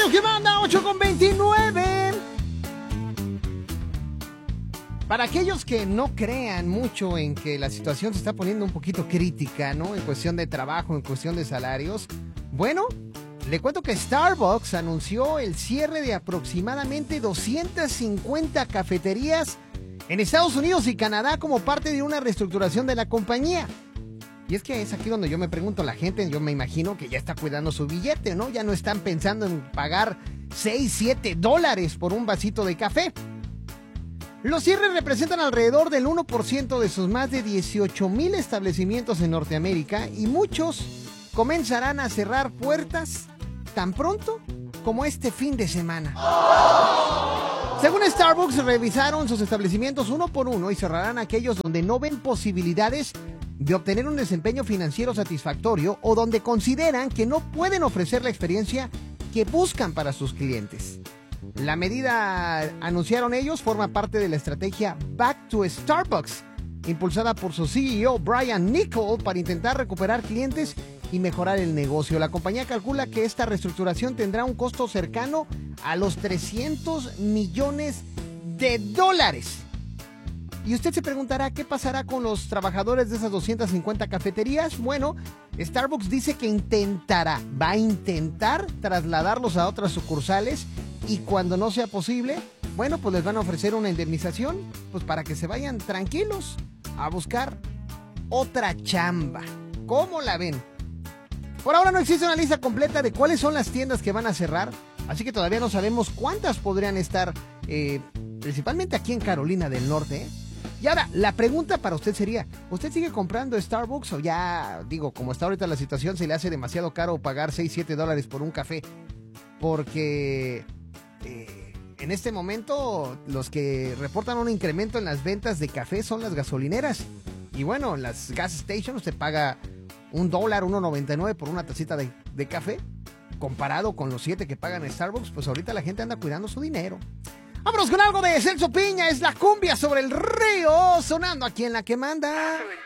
radio que manda 8:29. Para aquellos que no crean mucho en que la situación se está poniendo un poquito crítica, ¿no? En cuestión de trabajo, en cuestión de salarios. Bueno, le cuento que Starbucks anunció el cierre de aproximadamente 250 cafeterías en Estados Unidos y Canadá como parte de una reestructuración de la compañía. Y es que es aquí donde yo me pregunto, la gente, yo me imagino que ya está cuidando su billete, ¿no? Ya no están pensando en pagar $6, $7 por un vasito de café. Los cierres representan alrededor del 1% de sus más de 18,000 establecimientos en Norteamérica y muchos comenzarán a cerrar puertas tan pronto como este fin de semana. Según Starbucks, revisaron sus establecimientos uno por uno y cerrarán aquellos donde no ven posibilidades de obtener un desempeño financiero satisfactorio o donde consideran que no pueden ofrecer la experiencia que buscan para sus clientes. La medida, anunciaron ellos, forma parte de la estrategia Back to Starbucks, impulsada por su CEO Brian Niccol para intentar recuperar clientes y mejorar el negocio. La compañía calcula que esta reestructuración tendrá un costo cercano a los $300 millones. Y usted se preguntará, ¿qué pasará con los trabajadores de esas 250 cafeterías? Bueno, Starbucks dice que va a intentar trasladarlos a otras sucursales y cuando no sea posible, bueno, pues les van a ofrecer una indemnización, pues para que se vayan tranquilos a buscar otra chamba. ¿Cómo la ven? Por ahora no existe una lista completa de cuáles son las tiendas que van a cerrar, así que todavía no sabemos cuántas podrían estar, principalmente aquí en Carolina del Norte, ¿eh? Y ahora, la pregunta para usted sería, ¿usted sigue comprando Starbucks o ya, como está ahorita la situación, se le hace demasiado caro pagar $6, $7 por un café? Porque en este momento los que reportan un incremento en las ventas de café son las gasolineras. Y bueno, en las gas stations usted paga $1, $1.99 por una tacita de café. Comparado con los 7 que pagan en Starbucks, pues ahorita la gente anda cuidando su dinero. Vámonos con algo de Celso Piña, es la cumbia sobre el río, sonando aquí en La Que Manda.